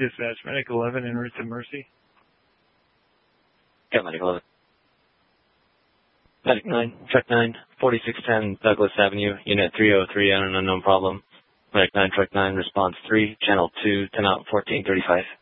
Dispatch, Medic 11 en route to Mercy. Yeah, Medic 11. Medic 9, Truck 9, 4610 Douglas Avenue, Unit 303 on an unknown problem. Medic 9, Truck 9, response 3, Channel 2, 10 out 1435.